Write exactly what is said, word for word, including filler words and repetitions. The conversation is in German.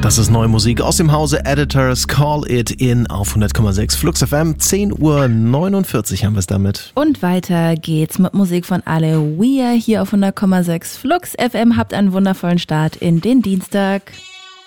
Das ist neue Musik aus dem Hause Editors, Call It In auf hundert Komma sechs Flux F M. zehn Uhr neunundvierzig haben wir es damit. Und weiter geht's mit Musik von Aloe hier auf hundert Komma sechs Flux F M. Habt einen wundervollen Start in den Dienstag.